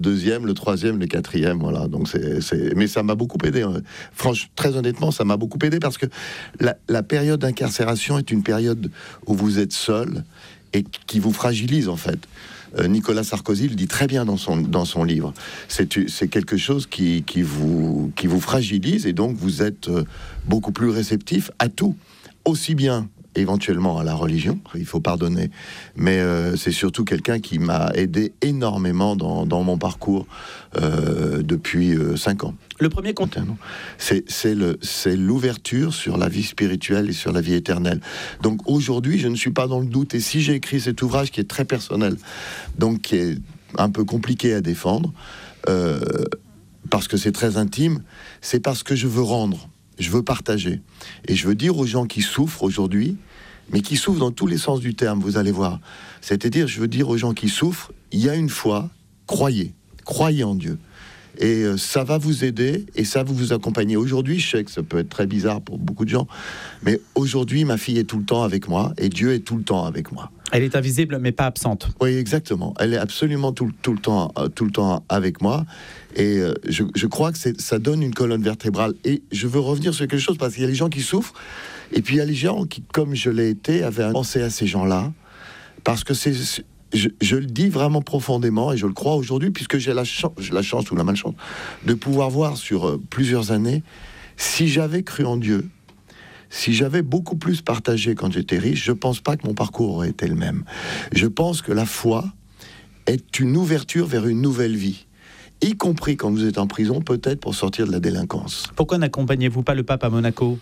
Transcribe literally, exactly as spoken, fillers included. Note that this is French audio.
deuxième, le troisième, le quatrième, voilà. Donc c'est, c'est... Mais ça m'a beaucoup aidé. Hein. Franchement, très honnêtement, ça m'a beaucoup aidé parce que la, la période d'incarcération est une période où vous êtes seul et qui vous fragilise, en fait. Euh, Nicolas Sarkozy le dit très bien dans son, dans son livre. C'est, c'est quelque chose qui, qui, vous, qui vous fragilise et donc vous êtes euh, beaucoup plus réceptif à tout, aussi bien éventuellement à la religion, il faut pardonner, mais euh, c'est surtout quelqu'un qui m'a aidé énormément dans, dans mon parcours euh, depuis euh, cinq ans. Le premier compte, c'est, c'est, le, c'est l'ouverture sur la vie spirituelle et sur la vie éternelle. Donc aujourd'hui, je ne suis pas dans le doute, et si j'ai écrit cet ouvrage qui est très personnel, donc qui est un peu compliqué à défendre, euh, parce que c'est très intime, c'est parce que je veux rendre. Je veux partager. Et je veux dire aux gens qui souffrent aujourd'hui, mais qui souffrent dans tous les sens du terme, vous allez voir. C'est-à-dire, je veux dire aux gens qui souffrent, il y a une foi, croyez. Croyez en Dieu. Et euh, ça va vous aider et ça va vous accompagner. Aujourd'hui, je sais que ça peut être très bizarre pour beaucoup de gens, mais aujourd'hui, ma fille est tout le temps avec moi et Dieu est tout le temps avec moi. Elle est invisible, mais pas absente. Oui, exactement. Elle est absolument tout, tout, le, temps, euh, tout le temps avec moi. Et euh, je, je crois que c'est, ça donne une colonne vertébrale. Et je veux revenir sur quelque chose, parce qu'il y a les gens qui souffrent, et puis il y a les gens qui, comme je l'ai été, avaient pensé à ces gens-là. Parce que c'est... c'est je, je le dis vraiment profondément, et je le crois aujourd'hui, puisque j'ai la, ch- la chance ou la malchance de pouvoir voir sur euh, plusieurs années, si j'avais cru en Dieu, si j'avais beaucoup plus partagé quand j'étais riche, je ne pense pas que mon parcours aurait été le même. Je pense que la foi est une ouverture vers une nouvelle vie, y compris quand vous êtes en prison, peut-être pour sortir de la délinquance. Pourquoi n'accompagnez-vous pas le pape à Monaco ?